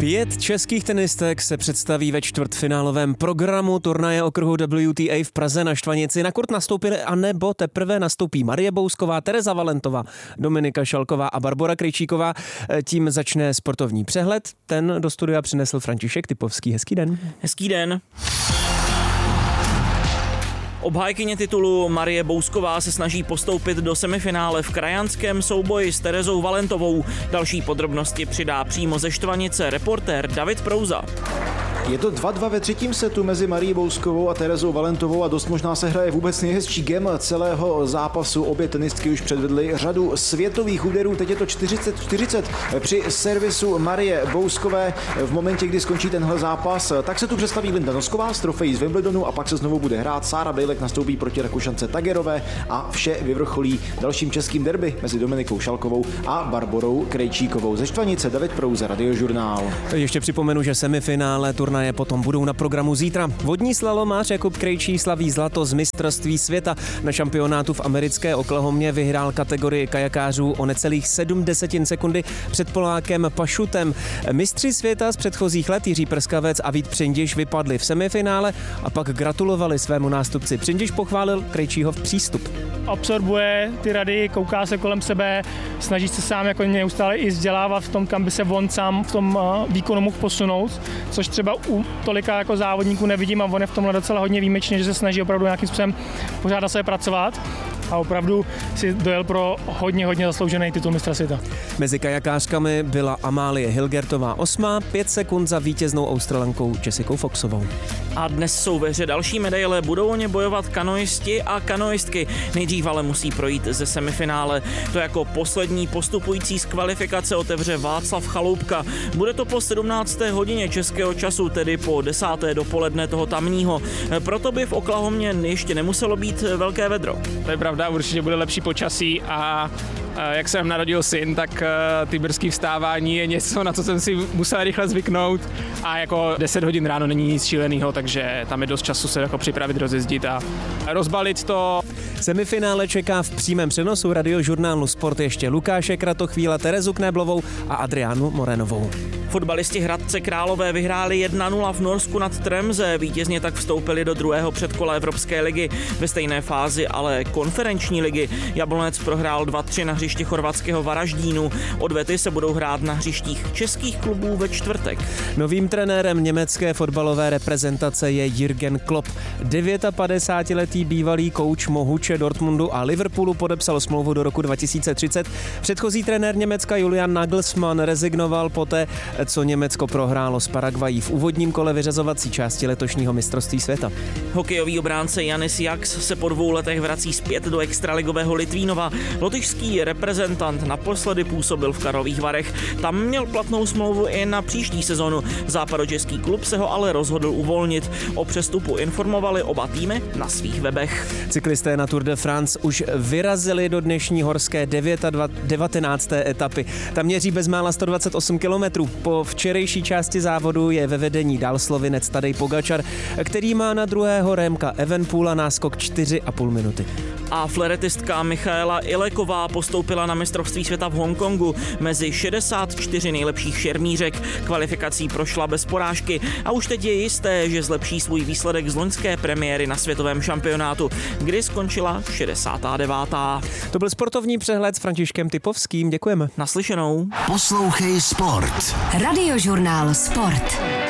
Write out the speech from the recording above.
5 českých tenistek se představí ve čtvrtfinálovém programu turnaje okruhu WTA v Praze na Štvanici. Na kurt nastoupili anebo teprve nastoupí Marie Bousková, Tereza Valentová, Dominika Šalková a Barbora Krejčíková. Tím začne sportovní přehled. Ten do studia přinesl František Typovský. Hezký den. Hezký den. Obhájkyně titulu Marie Bousková se snaží postoupit do semifinále v krajanském souboji s Terezou Valentovou. Další podrobnosti přidá přímo ze Štvanice reportér David Prouza. Je to 2-2 ve třetím setu mezi Marií Bouskovou a Terezou Valentovou a dost možná se hraje vůbec nejhezčí gem celého zápasu. Obě tenistky už předvedly řadu světových úderů, teď je to 40-40 při servisu Marie Bouskové. V momentě, kdy skončí tenhle zápas, tak se tu představí Linda Nosková z trofejí z Wimbledonu a pak se znovu bude hrát. Sára Bejlek nastoupí proti Rakušance Tagerové a vše vyvrcholí dalším českým derby mezi Dominikou Šalkovou a Barborou Krejčíkovou. Ze Štvanice David Prouza, Radiožurnál. Ještě připomenu, že semifinále turnaje potom budou na programu zítra. Vodní slalomář Jakub Krejčí slaví zlato z mistrovství světa. Na šampionátu v americké Oklahomě vyhrál kategorii kajakářů o necelých 0,7 sekundy před Polákem Pašutem. Mistři světa z předchozích let Jiří Prskavec a Vít Přindiš vypadli v semifinále a pak gratulovali svému nástupci. Přindiš pochválil Krejčího přístup. Absorbuje ty rady, kouká se kolem sebe, snaží se sám jako neustále i vzdělávat v tom, kam by se on sám v tom výkonu mohl posunout, což třeba u tolika jako závodníků nevidím a on je v tomhle docela hodně výjimečný, že se snaží opravdu nějakým způsobem pořád na sebe pracovat a opravdu si dojel pro hodně zasloužený titul mistra světa. Mezi kajakářkami byla Amálie Hilgertová 8, 5 sekund za vítěznou Australankou Jessicou Foxovou. A dnes jsou ve hře další medaile, budou o ně bojovat kanoisti a kanoistky. Nejdřív ale musí projít ze semifinále. To jako poslední postupující z kvalifikace otevře Václav Chaloupka. Bude to po 17. hodině českého času, tedy po 10. dopoledne toho tamního. Proto by v Oklahomě ještě nemuselo být velké vedro. To je pravda, určitě bude lepší počasí a jak jsem narodil syn, tak ty brzký vstávání je něco, na co jsem si musel rychle zvyknout a jako 10 hodin ráno není nic šíleného, takže tam je dost času se jako připravit, rozjezdit a rozbalit to. Semifinále čeká v přímém přenosu Radiožurnálu Sport ještě Lukáše Kratochvíla, Terezu Knéblovou a Adriánu Morenovou. Fotbalisti Hradce Králové vyhráli 1-0 v Norsku nad Tremze, vítězně tak vstoupili do druhého předkola Evropské ligy. Ve stejné fázi ale konferenční ligy Jablonec prohrál 2-3 na hřišti chorvatského Varaždínu. Odvety se budou hrát na hřištích českých klubů ve čtvrtek. Novým trenérem německé fotbalové reprezentace je Jürgen Klopp. 59letý bývalý kouč Mohuče Dortmundu a Liverpoolu podepsal smlouvu do roku 2030. Předchozí trenér Německa Julian Nagelsmann rezignoval poté, co Německo prohrálo s Paraguayí v úvodním kole vyřazovací části letošního mistrovství světa. Hokejový obránce Janis Jaks se po 2 letech vrací zpět do extraligového Litvínova. Lotyšský reprezentant naposledy působil v Karlových Varech. Tam měl platnou smlouvu i na příští sezonu. Západočeský klub se ho ale rozhodl uvolnit. O přestupu informovali oba týmy na svých webech. Cyklisté na Tour de France už vyrazili do dnešní horské 19. etapy. Tam měří bezmála 128 kilometrů. Po včerejší části závodu je ve vedení dál Slovinec Tadej Pogačar, který má na druhého Remka Evenepoela náskok 4,5 minuty. A fleretistka Michaela Ileková postoupila na mistrovství světa v Hongkongu mezi 64 nejlepších šermířek. Kvalifikací prošla bez porážky a už teď je jisté, že zlepší svůj výsledek z loňské premiéry na světovém šampionátu, kdy skončila 69. To byl sportovní přehled s Františkem Typovským. Děkujeme. Naslyšenou. Poslouchej Sport. Radiožurnál Sport.